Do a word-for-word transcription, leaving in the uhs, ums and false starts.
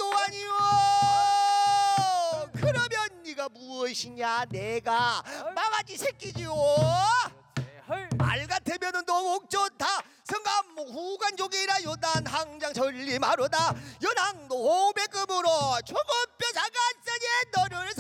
것도 아니오. 그러면 네가 무엇이냐? 내가 망아지 새끼지요. 말 같으면은 너옥 좋다. 성감무 후관족이라 요단 항장 전림하로다. 연항도 오백금으로 초급뼈 사갔으니 너를